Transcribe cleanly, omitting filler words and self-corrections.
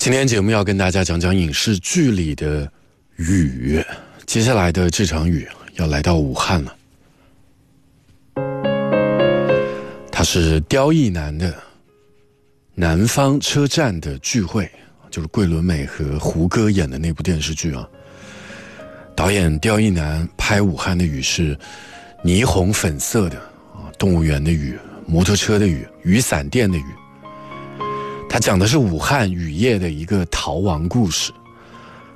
今天节目要跟大家讲讲影视剧里的雨，接下来的这场雨要来到武汉了。它是刁亦男的南方车站的聚会，就是桂纶镁和胡歌演的那部电视剧啊。导演刁亦男拍武汉的雨是霓虹粉色的啊，动物园的雨，摩托车的雨，雨伞店的雨。他讲的是武汉雨夜的一个逃亡故事